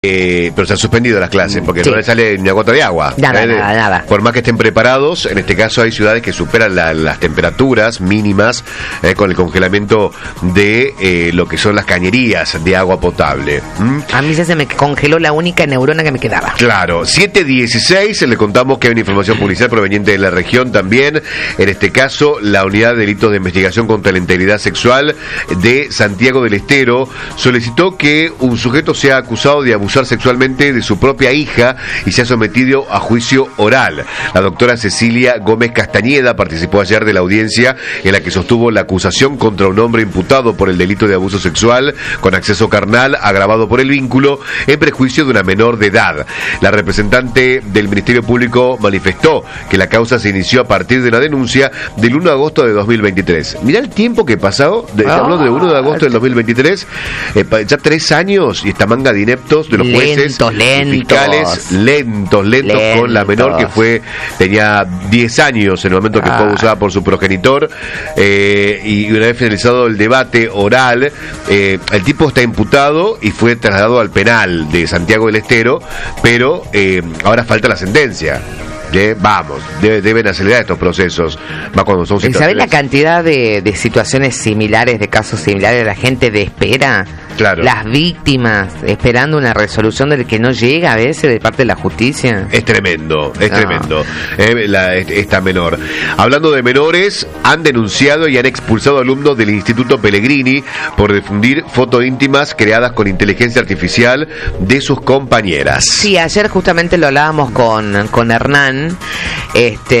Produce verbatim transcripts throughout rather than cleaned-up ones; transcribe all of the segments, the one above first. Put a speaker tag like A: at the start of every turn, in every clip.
A: Eh, pero se han suspendido las clases porque
B: sí.
A: no le sale ni a gota de agua.
B: Nada,
A: ¿eh?
B: nada, nada.
A: Por más que estén preparados, en este caso hay ciudades que superan la, las temperaturas mínimas eh, con el congelamiento de eh, lo que son las cañerías de agua potable. ¿Mm?
B: A mí ya se me congeló la única neurona que me quedaba.
A: Claro, siete dieciséis, le contamos que hay una información policial proveniente de la región también. En este caso, la Unidad de Delitos de Investigación contra la Integridad Sexual de Santiago del Estero solicitó que un sujeto sea acusado de abusar sexualmente de su propia hija y se ha sometido a juicio oral. La doctora Cecilia Gómez Castañeda participó ayer de la audiencia en la que sostuvo la acusación contra un hombre imputado por el delito de abuso sexual con acceso carnal agravado por el vínculo en prejuicio de una menor de edad. La representante del Ministerio Público manifestó que la causa se inició a partir de la denuncia del uno de agosto de dos mil veintitrés. Mirá el tiempo que pasó, de,
B: Ah,
A: hablando del uno de agosto del dos mil veintitrés, eh, ya tres años y esta manga de ineptos de los jueces
B: lentos, lentos.
A: fiscales, lentos, lentos, lentos, con la menor que fue, tenía diez años en el momento que ah. fue abusada por su progenitor, eh, y una vez finalizado el debate oral, eh, el tipo está imputado y fue trasladado al penal de Santiago del Estero, pero eh, ahora falta la sentencia. ¿Eh? Vamos, debe, deben acelerar estos procesos, más cuando son situaciones.
B: ¿Sabés la cantidad de, de situaciones similares, de casos similares, la gente de espera?
A: Claro.
B: Las víctimas esperando una resolución del que no llega a veces de parte de la justicia.
A: Es tremendo, es
B: no.
A: tremendo. Eh, la, esta menor. Hablando de menores, han denunciado y han expulsado alumnos del Instituto Pellegrini por difundir fotos íntimas creadas con inteligencia artificial de sus compañeras.
B: Sí, ayer justamente lo hablábamos con, con Hernán, este,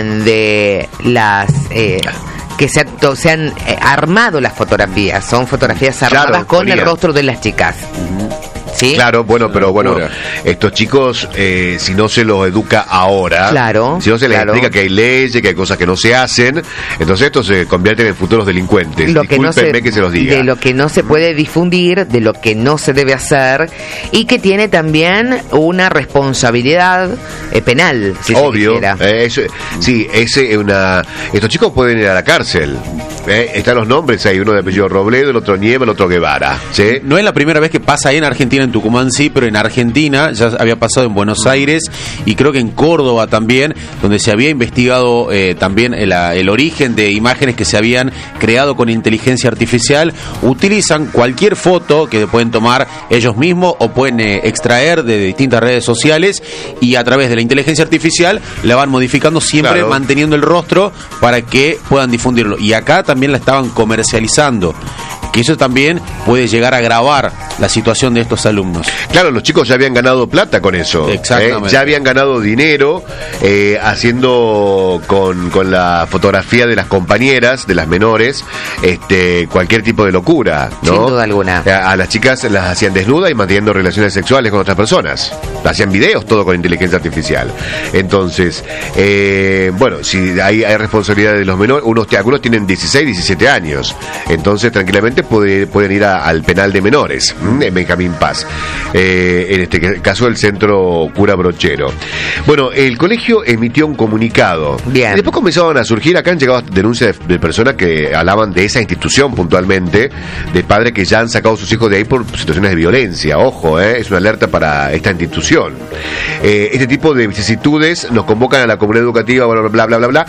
B: de las... Eh, que se, ha, se han eh, armado las fotografías, son fotografías armadas
A: claro,
B: con
A: ponía.
B: el rostro de las chicas. Uh-huh. ¿Sí?
A: Claro, bueno, pero bueno, estos chicos, eh, si no se los educa ahora,
B: claro,
A: si no se les
B: claro.
A: explica que hay leyes, que hay cosas que no se hacen, entonces estos se convierten en futuros delincuentes.
B: Lo que no se,
A: que se los diga.
B: De lo que no se puede difundir, de lo que no se debe hacer, y que tiene también una responsabilidad eh, penal, si
A: obvio.
B: Se
A: eh, eso, sí, ese es una. Estos chicos pueden ir a la cárcel. Eh, están los nombres ahí, uno de apellido Robledo, el otro Nieva, el otro Guevara. ¿Sí?
C: No es la primera vez que pasa ahí en Argentina, en Tucumán sí, pero en Argentina ya había pasado en Buenos Aires y creo que en Córdoba también, donde se había investigado eh, también el, el origen de imágenes que se habían creado con inteligencia artificial. Utilizan cualquier foto que pueden tomar ellos mismos o pueden eh, extraer de distintas redes sociales y a través de la inteligencia artificial la van modificando, siempre claro. manteniendo el rostro para que puedan difundirlo. Y acá también la estaban comercializando, que eso también puede llegar a agravar la situación de estos alumnos.
A: Claro, los chicos ya habían ganado plata con eso.
C: Exactamente.
A: ¿eh? Ya habían ganado dinero eh, haciendo con, con la fotografía de las compañeras, de las menores, este cualquier tipo de locura, ¿no?
B: Sin duda alguna.
A: A, a las chicas las hacían desnudas y manteniendo relaciones sexuales con otras personas. Hacían videos, todo con inteligencia artificial. Entonces, eh, bueno, si hay, hay responsabilidad de los menores, unos, algunos tienen dieciséis, diecisiete años. Entonces, tranquilamente puede, pueden ir a, al penal de menores, ¿m? en Benjamín Paz. Eh, en este caso, el Centro Cura Brochero. Bueno, el colegio emitió un comunicado.
B: Bien.
A: Y después comenzaban a surgir, acá han llegado denuncias de, de personas que hablaban de esa institución puntualmente, de padres que ya han sacado a sus hijos de ahí por situaciones de violencia. Ojo, eh, es una alerta para esta institución. Eh, este tipo de vicisitudes nos convocan a la comunidad educativa, bla, bla, bla, bla, bla,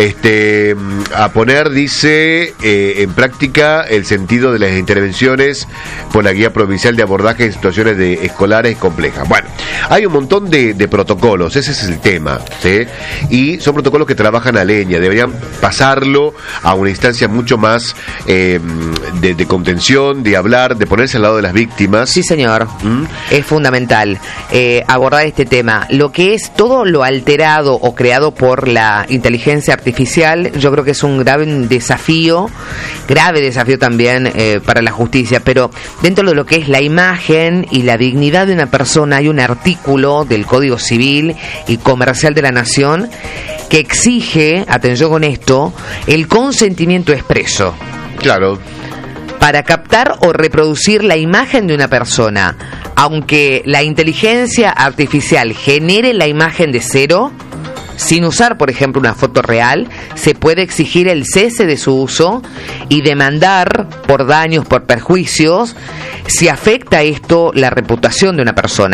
A: este, a poner, dice, eh, en práctica el sentido de las intervenciones por la Guía Provincial de Abordaje en situaciones de escolares complejas. Bueno, hay un montón de, de protocolos, ese es el tema, ¿sí? Y son protocolos que trabajan a leña, deberían pasarlo a una instancia mucho más eh, de, de contención, de hablar, de ponerse al lado de las víctimas.
B: Sí, señor, ¿Mm? Es fundamental eh, abordar este tema. Lo que es todo lo alterado o creado por la inteligencia artificial, yo creo que es un grave desafío, grave desafío también eh, para la justicia, pero dentro de lo que es la imagen y la dignidad de una persona, hay un artículo del Código Civil y Comercial de la Nación que exige, atención con esto, el consentimiento expreso.
A: Claro.
B: Para captar o reproducir la imagen de una persona, aunque la inteligencia artificial genere la imagen de cero, sin usar, por ejemplo, una foto real, se puede exigir el cese de su uso y demandar por daños, por perjuicios, si afecta esto la reputación de una persona.